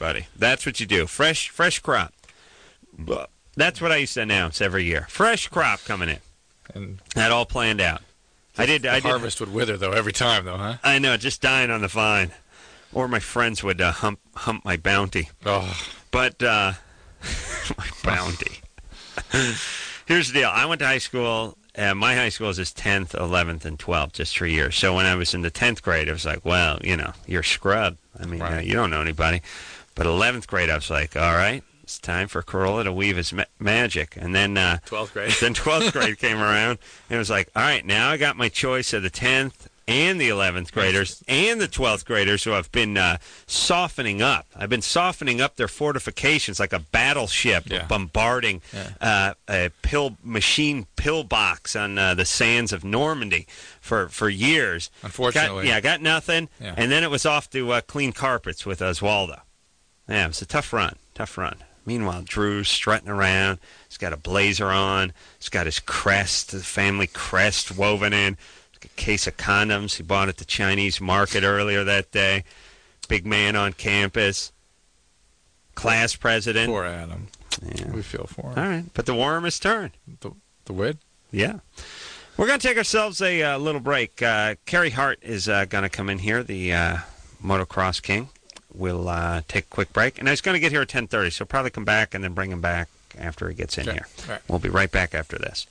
buddy. That's what you do. Fresh crop. That's what I used to announce every year. Fresh crop coming in. And that all planned out. The harvest would wither, though, every time, though, huh? I know, just dying on the vine. Or my friends would hump my bounty. Oh. But, my bounty. Here's the deal. I went to high school. My high school is 10th, 11th, and 12th, just 3 years. So when I was in the 10th grade, it was like, well, you're scrub. I mean, right. You don't know anybody. But 11th grade, I was like, all right, it's time for Corolla to weave his magic. And then 12th grade. Then 12th grade came around, and it was like, all right, now I got my choice of the 10th and the 11th graders and the 12th graders who I've been softening up. I've been softening up their fortifications like a battleship bombarding a machine pillbox on the sands of Normandy for years. Unfortunately. I got nothing, Yeah. and then it was off to clean carpets with Oswaldo. Yeah, it was a tough run. Meanwhile, Drew's strutting around. He's got a blazer on. He's got his crest, the family crest woven in. A case of condoms he bought at the Chinese market earlier that day. Big man on campus. Class president. Poor Adam. Yeah. We feel for him. All right, but the worm has turned. The wit? Yeah. We're going to take ourselves a little break. Carey Hart is going to come in here, the motocross king. We'll take a quick break. And I was going to get here at 10:30, so probably come back and then bring him back after he gets in here. Right. We'll be right back after this.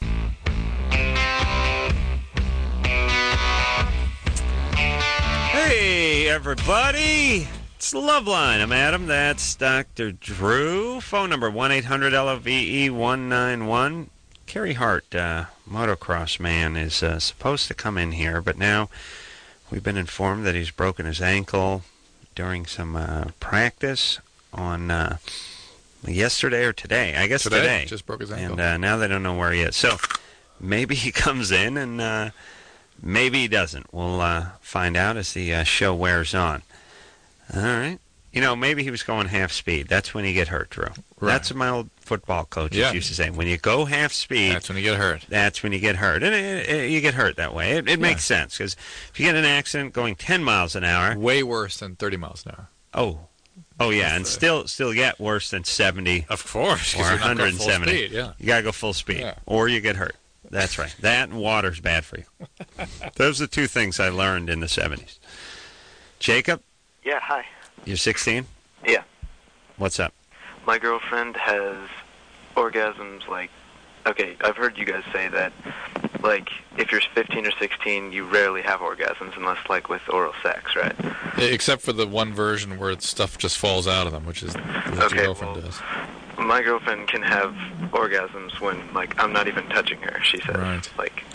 Hey, everybody. It's the Love Line. I'm Adam. That's Dr. Drew. Phone number 1-800-LOVE-191. Carey Hart, motocross man, is supposed to come in here, but now we've been informed that he's broken his ankle during some practice on yesterday or today. I guess today. Just broke his ankle. And now they don't know where he is. So maybe he comes in and maybe he doesn't. We'll find out as the show wears on. All right. Maybe he was going half speed. That's when you get hurt, Drew. Right. That's what my old football coaches used to say. When you go half speed, that's when you get hurt. That's when you get hurt. And you get hurt that way. It makes sense, because if you get an accident going 10 miles an hour. Way worse than 30 miles an hour. Oh yeah, and still get worse than 70. Of course. Or 170. Speed, yeah. You got to go full speed, or you get hurt. That's right. That and water's bad for you. Those are the two things I learned in the 70s. Jacob? Yeah, hi. You're 16? Yeah. What's up? My girlfriend has orgasms okay, I've heard you guys say that, if you're 15 or 16, you rarely have orgasms unless, with oral sex, right? Except for the one version where stuff just falls out of them, which is what your girlfriend does. My girlfriend can have orgasms when, I'm not even touching her, she says. Right.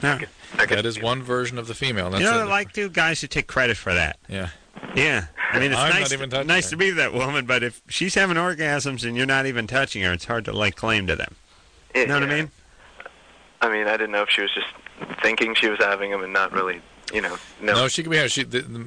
That is one version of the female. That's guys who take credit for that. Yeah. Yeah. I mean, it's nice to be that woman, but if she's having orgasms and you're not even touching her, it's hard to lay claim to them. You know what I mean? I mean, I didn't know if she was just thinking she was having them and not really, no. No, she can be having.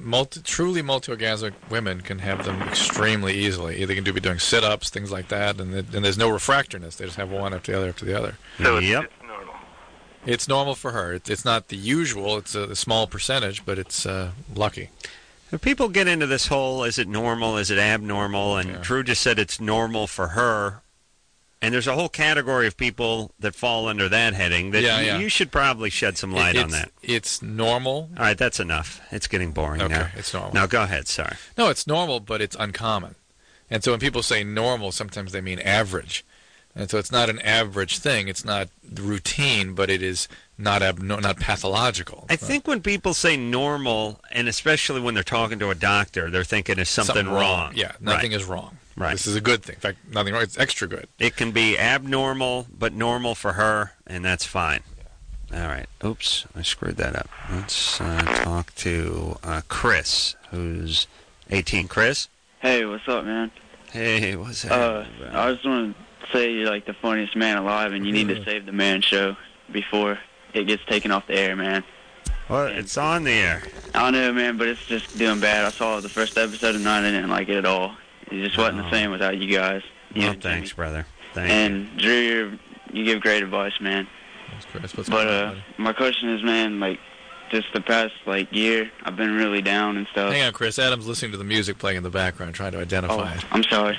Truly multi-orgasmic women can have them extremely easily. They can be doing sit-ups, things like that, and there's no refractorness. They just have one after the other after the other. So it's normal. It's normal for her. It's not the usual. It's a small percentage, but it's lucky. People get into this whole, is it normal, is it abnormal, and Drew just said it's normal for her. And there's a whole category of people that fall under that heading that you should probably shed some light on that. It's normal. All right, that's enough. It's getting boring now. Okay, it's normal. Now, go ahead, sorry. No, it's normal, but it's uncommon. And so when people say normal, sometimes they mean average. And so it's not an average thing. It's not routine, but it is not pathological. I think when people say normal, and especially when they're talking to a doctor, they're thinking there's something wrong. Yeah, nothing is wrong. Right. This is a good thing. In fact, nothing wrong. It's extra good. It can be abnormal, but normal for her, and that's fine. Yeah. All right. Oops, I screwed that up. Let's talk to Chris, who's 18. Chris? Hey, what's up, man? Hey, what's up? I just want to say you're the funniest man alive, and you need to save the man show before it gets taken off the air, man. Well, it's on the air. I know, man, but it's just doing bad. I saw the first episode and I didn't like it at all. It just wasn't the same without you guys. Well, thanks, brother. Thank you. And Drew, you give great advice, man. That's Chris. But my question is, man, just the past year, I've been really down and stuff. Hang on, Chris. Adam's listening to the music playing in the background, trying to identify it. I'm sorry.